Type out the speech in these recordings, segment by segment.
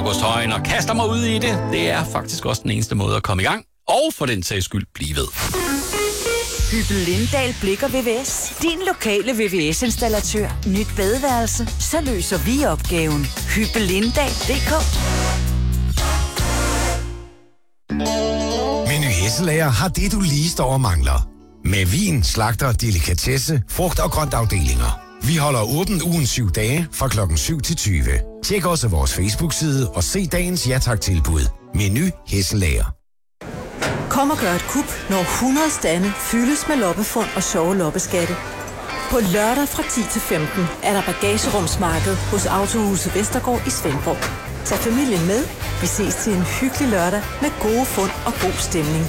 frokosthøjen og kaster mig ud i det. Det er faktisk også den eneste måde at komme i gang, og for den sags skyld blive ved. Hyppel Lindahl Blikker VVS. Din lokale VVS-installatør. Nyt badeværelse. Så løser vi opgaven. Hyppellindahl.dk. Meny Hesselager har det, du lige står og mangler. Med vin, slagter, delikatesse, frugt og grønt afdelinger. Vi holder åbent ugen 7 dage fra klokken 7 til 20. Tjek også vores Facebook-side og se dagens ja-tak-tilbud. Meny Hesselager. Kom og gør et kup, når 100 stande fyldes med loppefund og sjove loppeskatte. På lørdag fra 10 til 15 er der bagagerumsmarked hos Autohuset Vestergaard i Svendborg. Tag familien med. Vi ses til en hyggelig lørdag med gode fund og god stemning.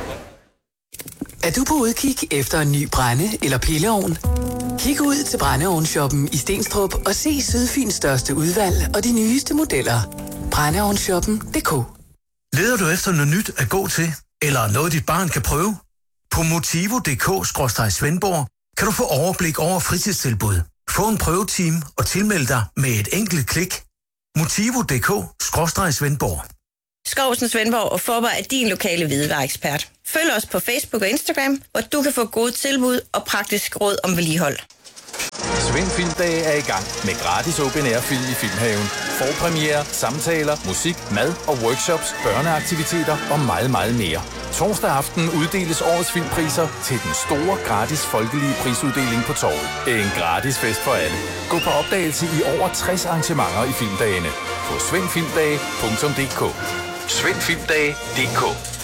Er du på udkig efter en ny brænde- eller pilleovn? Kig ud til brændeovnsshoppen i Stenstrup og se Sydfyns største udvalg og de nyeste modeller. Brændeovnsshoppen.dk. Leder du efter noget nyt at gå til? Eller noget, dit barn kan prøve? På Motivo.dk/Svendborg kan du få overblik over fritidstilbud. Få en prøvetime og tilmelde dig med et enkelt klik. Motivo.dk/Svendborg. Skovsen Svendborg og Fåborg er din lokale hvidevareekspert. Følg os på Facebook og Instagram, hvor du kan få gode tilbud og praktisk råd om vedligehold. Svend Filmdag er i gang med gratis open air film i Filmhaven. Forpremiere, samtaler, musik, mad og workshops, børneaktiviteter og meget, meget mere. Torsdag aften uddeles årets filmpriser til den store gratis folkelige prisuddeling på Torvet. En gratis fest for alle. Gå på opdagelse i over 60 arrangementer i filmdagene på svendfilmdage.dk. svendfilmdage.dk